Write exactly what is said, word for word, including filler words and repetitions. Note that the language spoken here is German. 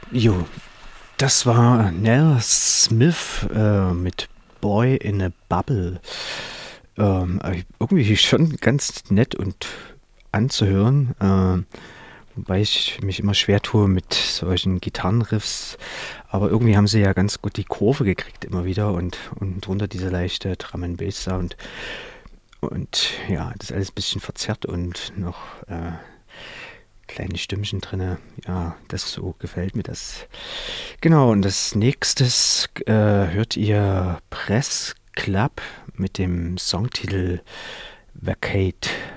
Jo, das war Nell Smith äh, mit Boy in a Bubble. Ähm, äh, irgendwie schon ganz nett und anzuhören, äh, wobei ich mich immer schwer tue mit solchen Gitarrenriffs. Aber irgendwie haben sie ja ganz gut die Kurve gekriegt immer wieder und, und drunter diese leichte Drum-and-Bass-Sound. Und ja, das ist alles ein bisschen verzerrt und noch äh, kleine Stimmchen drinne. Ja, das so gefällt mir das. Genau, und das nächstes äh, hört ihr Press Club mit dem Songtitel Vacate.